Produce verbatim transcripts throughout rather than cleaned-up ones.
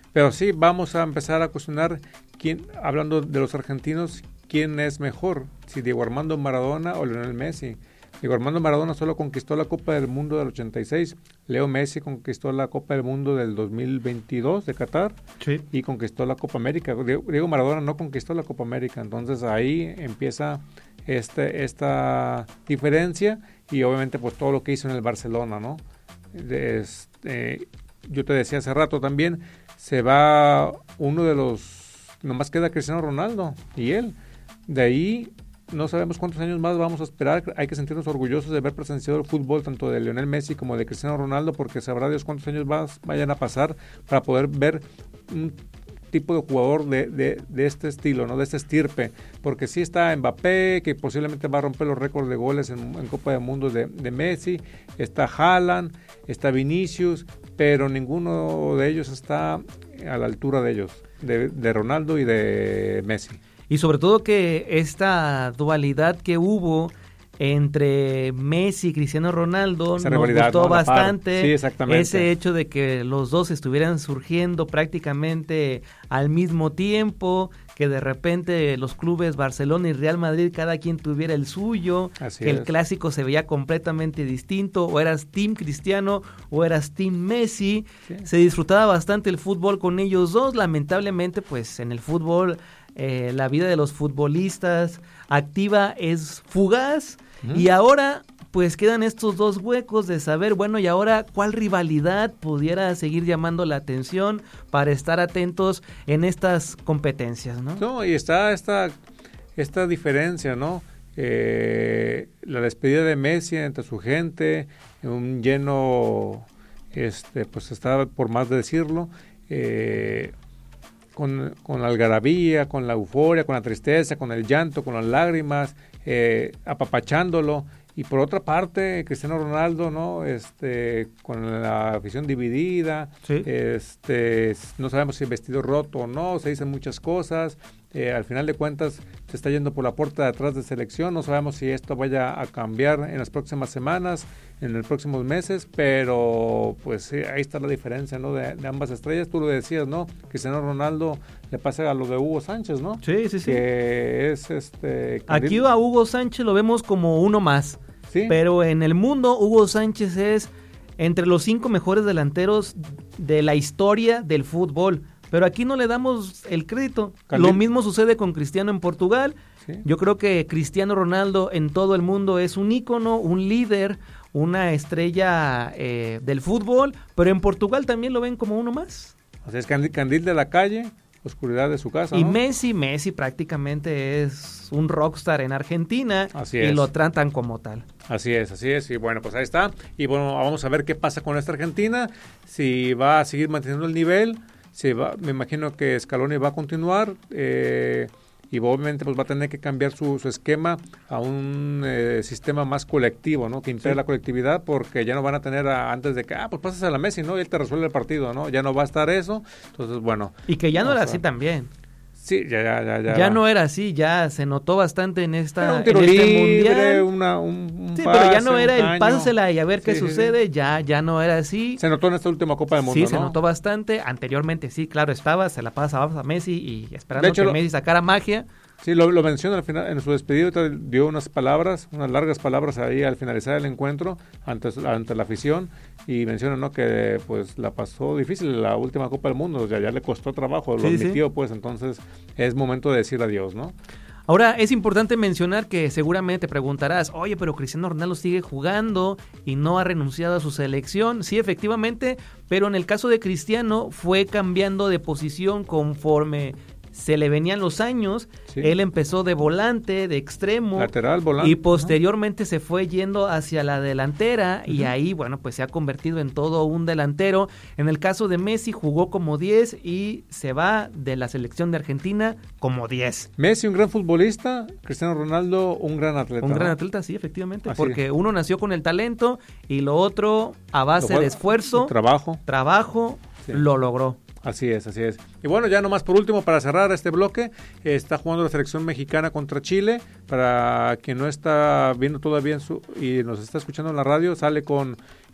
Pero sí, vamos a empezar a cuestionar, quién, hablando de los argentinos, quién es mejor, si Diego Armando Maradona o Lionel Messi. Diego Armando Maradona solo conquistó la Copa del Mundo del ochenta y seis, Leo Messi conquistó la Copa del Mundo del dos mil veintidós de Qatar, sí, y conquistó la Copa América. Diego Maradona no conquistó la Copa América, entonces ahí empieza este, esta diferencia, y obviamente pues todo lo que hizo en el Barcelona, ¿no? Este, yo te decía hace rato también, se va uno de los, nomás queda Cristiano Ronaldo y él, de ahí no sabemos cuántos años más vamos a esperar. Hay que sentirnos orgullosos de haber presenciado el fútbol tanto de Lionel Messi como de Cristiano Ronaldo, porque sabrá Dios cuántos años más vayan a pasar para poder ver un tipo de jugador de, de, de este estilo, ¿no? De este estirpe, porque sí está Mbappé, que posiblemente va a romper los récords de goles en, en Copa del Mundo de, de Messi, está Haaland, está Vinicius, pero ninguno de ellos está a la altura de ellos, de, de Ronaldo y de Messi. Y sobre todo que esta dualidad que hubo entre Messi y Cristiano Ronaldo Esa nos gustó, ¿no?, bastante. Sí, exactamente. Ese hecho de que los dos estuvieran surgiendo prácticamente al mismo tiempo, que de repente los clubes Barcelona y Real Madrid cada quien tuviera el suyo, Así que es. el clásico se veía completamente distinto, o eras Team Cristiano o eras Team Messi. Sí. Se disfrutaba bastante el fútbol con ellos dos. Lamentablemente, pues en el fútbol eh, la vida de los futbolistas activa es fugaz. Uh-huh. Y ahora pues quedan estos dos huecos de saber, bueno, y ahora cuál rivalidad pudiera seguir llamando la atención para estar atentos en estas competencias, ¿no? No, y está esta, esta diferencia, ¿no? Eh, la despedida de Messi entre su gente, un lleno, este, pues está por más de decirlo, eh, con, con la algarabía, con la euforia, con la tristeza, con el llanto, con las lágrimas, eh, apapachándolo. Y por otra parte, Cristiano Ronaldo, ¿no? Este, con la afición dividida, sí. este, no sabemos si el vestido roto o no, se dicen muchas cosas. Eh, al final de cuentas, se está yendo por la puerta de atrás de selección. No sabemos si esto vaya a cambiar en las próximas semanas, en los próximos meses, pero pues sí, ahí está la diferencia, ¿no? De, de ambas estrellas. Tú lo decías, ¿no? Cristiano Ronaldo le pasa a lo de Hugo Sánchez, ¿no? Sí, sí, sí. Que es este. Aquí a Hugo Sánchez lo vemos como uno más. Sí. Pero en el mundo, Hugo Sánchez es entre los cinco mejores delanteros de la historia del fútbol. Pero aquí no le damos el crédito. Candil. Lo mismo sucede con Cristiano en Portugal. Sí. Yo creo que Cristiano Ronaldo en todo el mundo es un ícono, un líder, una estrella eh, del fútbol. Pero en Portugal también lo ven como uno más. O sea, es candil, candil de la calle, oscuridad de su casa, y ¿no? Messi, Messi prácticamente es un rockstar en Argentina. Así y es. Lo tratan como tal. Así es, así es, y bueno, pues ahí está. Y bueno, vamos a ver qué pasa con esta Argentina, si va a seguir manteniendo el nivel, si va, me imagino que Scaloni va a continuar, eh, y obviamente pues va a tener que cambiar su, su esquema a un eh, sistema más colectivo, ¿no? Que integre sí. la colectividad, porque ya no van a tener a, antes de que, ah, pues pasas a la Messi, ¿no? Y él te resuelve el partido, ¿no? Ya no va a estar eso, entonces bueno. Y que ya no era así también. Sí, ya, ya, ya. Ya, ya no era así, ya se notó bastante en esta era un tiro en este libre, mundial. Una, un, un sí, pase, pero ya no era el caño. pásela y a ver sí, qué sí, sucede, sí. ya ya no era así. Se notó en esta última Copa del Mundo, Sí, ¿no? se notó bastante. Anteriormente sí, claro, estaba, se la pasaba a Messi y esperando de hecho, que lo, Messi sacara magia. Sí, lo, lo menciona al final, en su despedida dio unas palabras, unas largas palabras ahí al finalizar el encuentro ante, ante la afición, y menciona, ¿no?, que pues la pasó difícil la última Copa del Mundo, o sea, ya le costó trabajo, lo sí, admitió, sí. pues entonces es momento de decir adiós, ¿no? Ahora, es importante mencionar que seguramente te preguntarás, oye, pero Cristiano Ronaldo sigue jugando y no ha renunciado a su selección. Sí, efectivamente, pero en el caso de Cristiano fue cambiando de posición conforme se le venían los años. Sí. Él empezó de volante, de extremo, lateral, volante, y posteriormente, ¿no?, se fue yendo hacia la delantera, uh-huh. y ahí, bueno, pues se ha convertido en todo un delantero. En el caso de Messi jugó como diez y se va de la selección de Argentina como diez. Messi un gran futbolista, Cristiano Ronaldo un gran atleta. Un ¿no? gran atleta, sí, efectivamente, Así porque es. Uno nació con el talento y lo otro a base de esfuerzo, trabajo, trabajo, sí. lo logró. Así es, así es. Y bueno, ya nomás por último, para cerrar este bloque, está jugando la selección mexicana contra Chile. Para quien no está viendo todavía en su, y nos está escuchando en la radio, sale con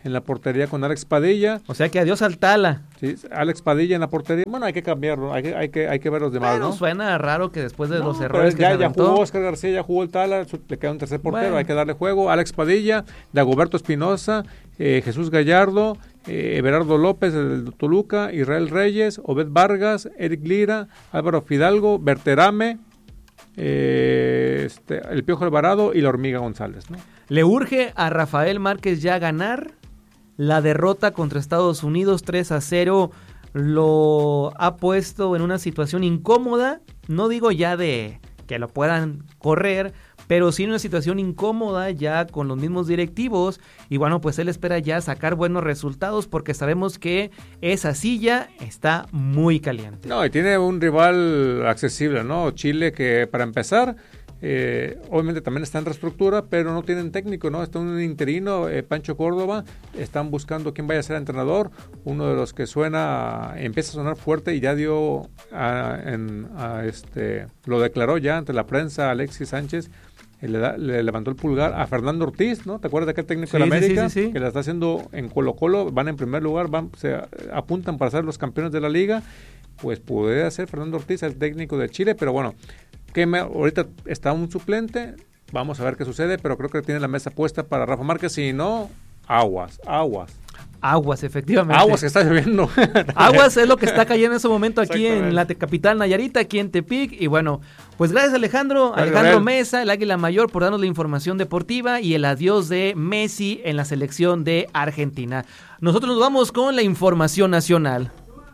en la portería con Alex Padilla. O sea que adiós al Tala. Sí, Alex Padilla en la portería. Bueno, hay que cambiarlo, hay que, hay que, hay que ver los demás, bueno, ¿no? Suena raro que después de no, los errores que ya, se ya aventó. jugó Oscar García, ya jugó el Tala, le queda un tercer portero, Bueno. hay que darle juego. Alex Padilla, Dagoberto Espinosa, eh, Jesús Gallardo, eh, Everardo López del Toluca, Israel Reyes, Obed Vargas, Eric Lira, Álvaro Fidalgo, Berterame, eh, este, el Piojo Alvarado y la Hormiga González, ¿no? Le urge a Rafael Márquez ya ganar. La derrota contra Estados Unidos tres a cero lo ha puesto en una situación incómoda. No digo ya de que lo puedan correr, pero sí en una situación incómoda ya con los mismos directivos. Y bueno, pues él espera ya sacar buenos resultados porque sabemos que esa silla está muy caliente. No, y tiene un rival accesible, ¿no? Chile, que para empezar, eh, obviamente también está en reestructura, pero no tienen técnico, ¿no? Está un interino, eh, Pancho Córdoba, están buscando quién vaya a ser entrenador. Uno de los que suena, empieza a sonar fuerte y ya dio, a, en, a este, lo declaró ya ante la prensa Alexis Sánchez. Le, da, le levantó el pulgar a Fernando Ortiz, ¿no? ¿Te acuerdas de aquel técnico sí, de la América? Sí, sí, sí. Que la está haciendo en Colo-Colo, van en primer lugar, van, se apuntan para ser los campeones de la liga. Pues podría ser Fernando Ortiz el técnico de Chile, pero bueno, que me, ahorita está un suplente, vamos a ver qué sucede, pero creo que tiene la mesa puesta para Rafa Márquez, si no, aguas, aguas. Aguas, efectivamente. Aguas que está lloviendo. Aguas es lo que está cayendo en ese momento aquí en la capital Nayarita, aquí en Tepic. Y bueno, pues gracias Alejandro, gracias, Alejandro Mesa, el Águila Mayor, por darnos la información deportiva y el adiós de Messi en la selección de Argentina. Nosotros nos vamos con la información nacional.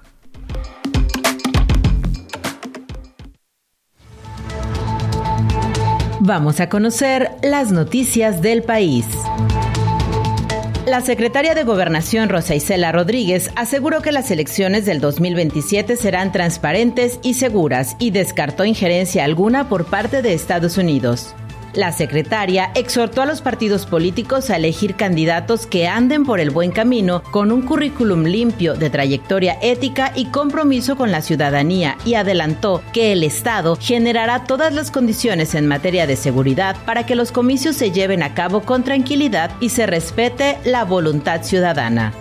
Vamos a conocer las noticias del país. La secretaria de Gobernación, Rosa Isela Rodríguez, aseguró que las elecciones del dos mil veintisiete serán transparentes y seguras y descartó injerencia alguna por parte de Estados Unidos. La secretaria exhortó a los partidos políticos a elegir candidatos que anden por el buen camino, con un currículum limpio de trayectoria ética y compromiso con la ciudadanía, y adelantó que el Estado generará todas las condiciones en materia de seguridad para que los comicios se lleven a cabo con tranquilidad y se respete la voluntad ciudadana.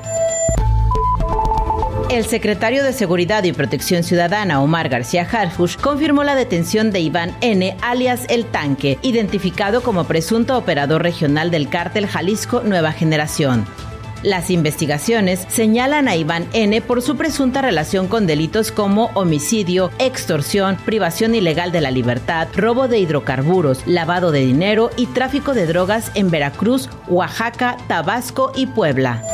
El secretario de Seguridad y Protección Ciudadana, Omar García Harfuch, confirmó la detención de Iván N., alias El Tanque, identificado como presunto operador regional del cártel Jalisco Nueva Generación. Las investigaciones señalan a Iván N. por su presunta relación con delitos como homicidio, extorsión, privación ilegal de la libertad, robo de hidrocarburos, lavado de dinero y tráfico de drogas en Veracruz, Oaxaca, Tabasco y Puebla.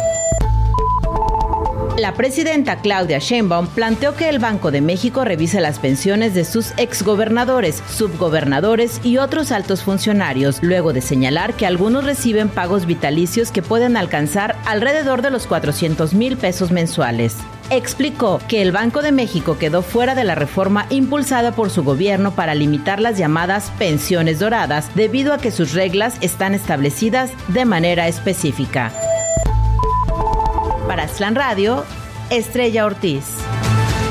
La presidenta Claudia Sheinbaum planteó que el Banco de México revise las pensiones de sus exgobernadores, subgobernadores y otros altos funcionarios, luego de señalar que algunos reciben pagos vitalicios que pueden alcanzar alrededor de los cuatrocientos mil pesos mensuales. Explicó que el Banco de México quedó fuera de la reforma impulsada por su gobierno para limitar las llamadas pensiones doradas, debido a que sus reglas están establecidas de manera específica. Para Aztlán Radio, Estrella Ortiz.